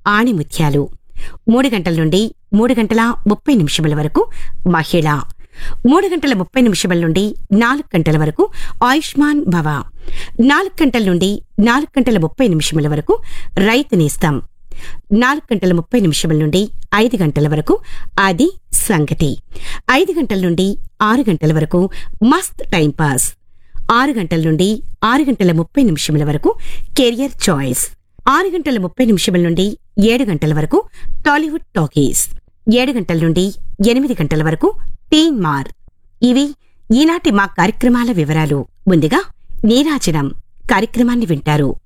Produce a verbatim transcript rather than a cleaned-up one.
ఆణిముత్యాలు. మూడు గంటల నుండి మూడు గంటల ముప్పై నిమిషముల వరకు మహిళ. మూడు గంటల ముప్పై నిమిషముల నుండి నాలుగు గంటల వరకు ఆయుష్మాన్ భవ. నాలుగు గంటల నుండి నాలుగు గంటల ముప్పై నిమిషముల వరకు రైతు నేస్తం. నాలుగు గంటల ముప్పై నిమిషముల నుండి ఐదు గంటల వరకు అది సంగతి. ఐదు గంటల నుండి ఆరు గంటల వరకు మస్త్ టైం పాస్. ఆరు గంటల నుండి ఆరు గంటల ముప్పై నిమిషముల వరకు కెరియర్ చాయిస్. ఆరు గంటల ముప్పై నిమిషముల నుండి ఏడు గంటల వరకు టాలీవుడ్ టాకీస్. ఏడు గంటల నుండి ఎనిమిది గంటల వరకు టీన్ మార్. ఇవి ఈనాటి మా కార్యక్రమాల వివరాలు. ముందుగా నీరాజనం కార్యక్రమాన్ని వింటారు.